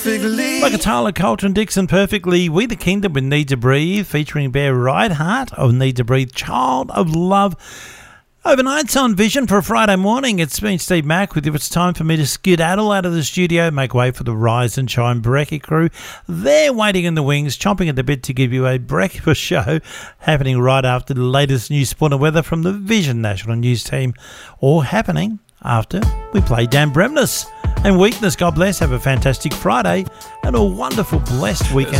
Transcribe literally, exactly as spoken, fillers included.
Makatala, Coltrane, Dixon, Perfectly, We the Kingdom with Need to Breathe, featuring Bear Rideheart of Need to Breathe, Child of Love. Overnight's on Vision for a Friday morning. It's been Steve Mack with you. It's time for me to skedaddle out of the studio, make way for the Rise and Shine Brekkie crew. They're waiting in the wings, chomping at the bit to give you a breakfast show happening right after the latest news, sport and weather from the Vision National News team, all happening after we play Dan Bremnes and Weakness. God bless. Have a fantastic Friday and a wonderful, blessed weekend.